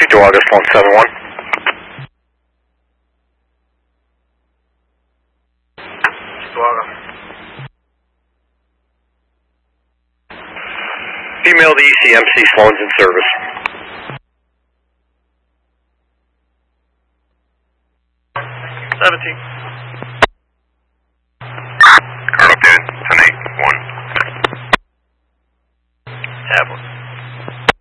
52 August 171. Email the ECMC, phones in service. '17.